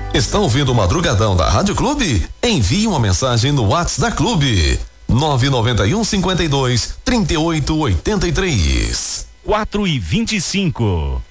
Está ouvindo o Madrugadão da Rádio Clube? Envie uma mensagem no WhatsApp da Clube. 991 52 38 83. 4:25.